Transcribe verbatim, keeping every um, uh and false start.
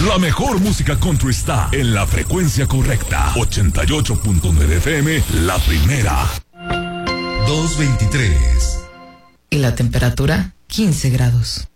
La mejor música country está en la frecuencia correcta. ochenta y ocho punto nueve F M, la primera. dos veintitrés. Y la temperatura, quince grados.